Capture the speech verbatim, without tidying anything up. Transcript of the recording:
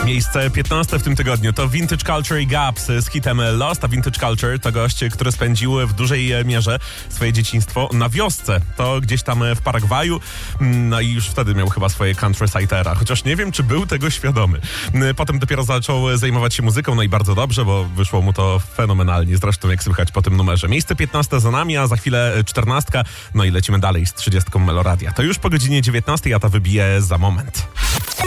Miejsce piętnaste w tym tygodniu to Vintage Culture i Gaps z hitem Lost, a Vintage Culture to gość, który spędził w dużej mierze swoje dzieciństwo na wiosce. To gdzieś tam w Paragwaju, no i już wtedy miał chyba swoje countrysidera, chociaż nie wiem, czy był tego świadomy. Potem dopiero zaczął zajmować się muzyką, no i bardzo dobrze, bo wyszło mu to fenomenalnie, zresztą jak słychać po tym numerze. Miejsce piętnaste za nami, a za chwilę czternastka, no i lecimy dalej z trzydziestką Meloradia. To już po godzinie dziewiętnastej, a ta wybije za moment.